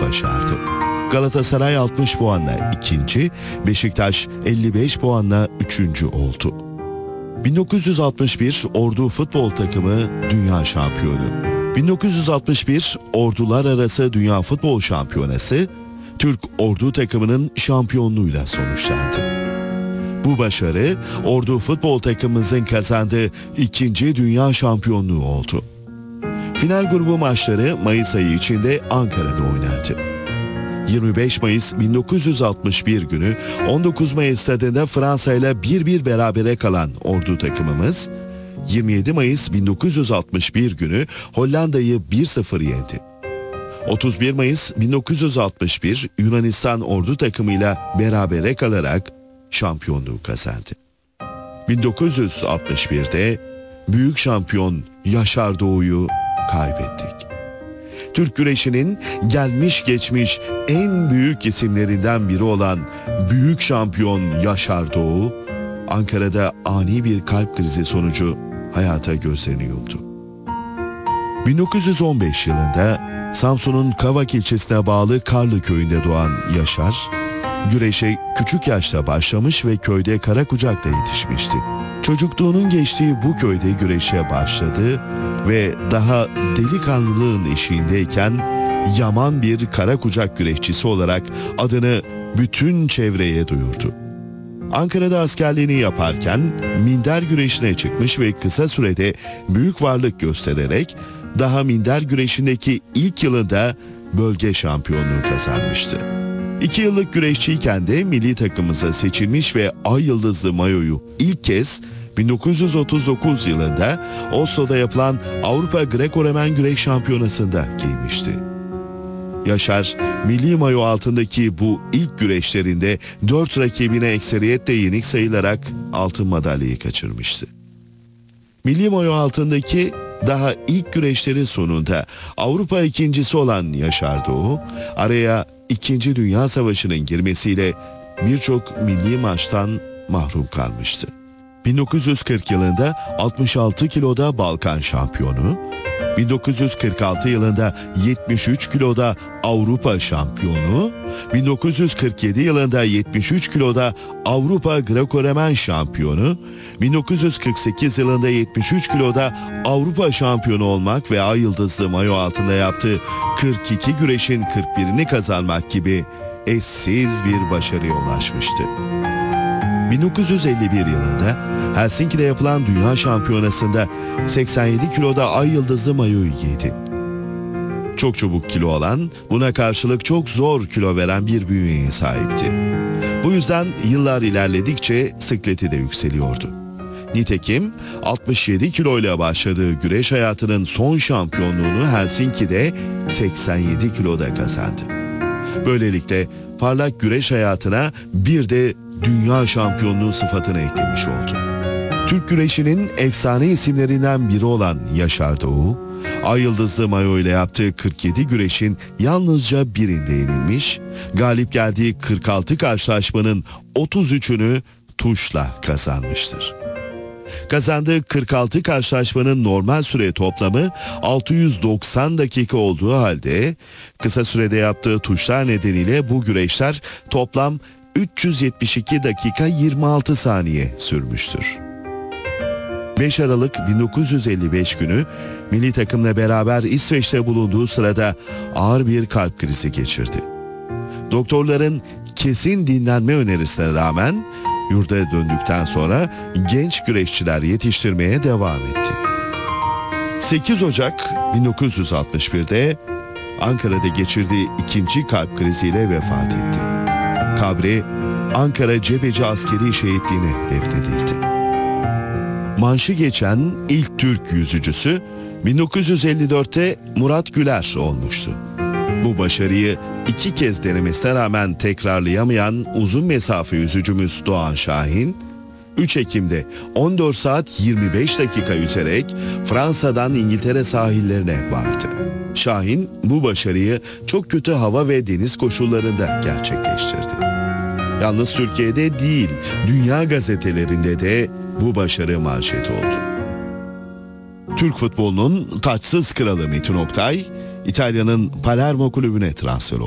başardı. Galatasaray 60 puanla ikinci, Beşiktaş 55 puanla üçüncü oldu. 1961 Ordu futbol takımı dünya şampiyonu. 1961 Ordular Arası Dünya Futbol Şampiyonası Türk Ordu takımının şampiyonluğuyla sonuçlandı. Bu başarı Ordu futbol takımımızın kazandığı ikinci dünya şampiyonluğu oldu. Final grubu maçları Mayıs ayı içinde Ankara'da oynandı. 25 Mayıs 1961 günü 19 Mayıs stadında Fransa ile 1-1 berabere kalan Ordu takımımız, 27 Mayıs 1961 günü Hollanda'yı 1-0 yendi. 31 Mayıs 1961 Yunanistan Ordu takımıyla berabere kalarak şampiyonluğu kazandı. 1961'de büyük şampiyon Yaşar Doğu'yu kaybettik. Türk güreşinin gelmiş geçmiş en büyük isimlerinden biri olan büyük şampiyon Yaşar Doğu, Ankara'da ani bir kalp krizi sonucu hayata gözlerini yumdu. 1915 yılında Samsun'un Kavak ilçesine bağlı Karlı köyünde doğan Yaşar, güreşe küçük yaşta başlamış ve köyde Karakucak'ta yetişmişti. Çocukluğunun geçtiği bu köyde güreşe başladı ve daha delikanlılığın eşiğindeyken yaman bir Karakucak güreşçisi olarak adını bütün çevreye duyurdu. Ankara'da askerliğini yaparken minder güreşine çıkmış ve kısa sürede büyük varlık göstererek daha minder güreşindeki ilk yılında bölge şampiyonluğu kazanmıştı. 2 yıllık güreşçiyken de milli takımımıza seçilmiş ve ay yıldızlı mayoyu ilk kez 1939 yılında Oslo'da yapılan Avrupa Greko-Romen Güreş Şampiyonası'nda giymişti. Yaşar, milli mayo altındaki bu ilk güreşlerinde 4 rakibine ekseriyetle yenik sayılarak altın madalyayı kaçırmıştı. Milli mayo altındaki daha ilk güreşleri sonunda Avrupa ikincisi olan Yaşar Doğu, araya 2. Dünya Savaşı'nın girmesiyle birçok milli maçtan mahrum kalmıştı. 1940 yılında 66 kiloda Balkan şampiyonu, 1946 yılında 73 kiloda Avrupa şampiyonu, 1947 yılında 73 kiloda Avrupa Greko-Romen şampiyonu, 1948 yılında 73 kiloda Avrupa şampiyonu olmak ve ay yıldızlı mayo altında yaptığı 42 güreşin 41'ini kazanmak gibi eşsiz bir başarıya ulaşmıştı. 1951 yılında Helsinki'de yapılan Dünya Şampiyonası'nda 87 kiloda ay yıldızlı mayoyu giydi. Çok çabuk kilo alan, buna karşılık çok zor kilo veren bir bünyeye sahipti. Bu yüzden yıllar ilerledikçe sıkleti de yükseliyordu. Nitekim 67 kiloyla başladığı güreş hayatının son şampiyonluğunu Helsinki'de 87 kiloda kazandı. Böylelikle parlak güreş hayatına bir de dünya şampiyonluğu sıfatını eklemiş oldu. Türk güreşinin efsane isimlerinden biri olan Yaşar Doğu, ay yıldızlı mayo ile yaptığı 47 güreşin yalnızca birinde yenilmiş, galip geldiği 46 karşılaşmanın 33'ünü tuşla kazanmıştır. Kazandığı 46 karşılaşmanın normal süre toplamı 690 dakika olduğu halde kısa sürede yaptığı tuşlar nedeniyle bu güreşler toplam 372 dakika 26 saniye sürmüştür. 5 Aralık 1955 günü milli takımla beraber İsveç'te bulunduğu sırada ağır bir kalp krizi geçirdi. Doktorların kesin dinlenme önerisine rağmen yurda döndükten sonra genç güreşçiler yetiştirmeye devam etti. 8 Ocak 1961'de Ankara'da geçirdiği ikinci kalp kriziyle vefat etti. Kabri Ankara Cebeci Askeri Şehitliğine defnedildi. Manşı geçen ilk Türk yüzücüsü 1954'te Murat Güler olmuştu. Bu başarıyı 2 kez denemesine rağmen tekrarlayamayan uzun mesafe yüzücümüz Doğan Şahin, 3 Ekim'de 14 saat 25 dakika yüzerek Fransa'dan İngiltere sahillerine vardı. Şahin bu başarıyı çok kötü hava ve deniz koşullarında gerçekleştirdi. Yalnız Türkiye'de değil, dünya gazetelerinde de bu başarı manşeti oldu. Türk futbolunun taçsız kralı Metin Oktay, İtalya'nın Palermo kulübüne transfer oldu.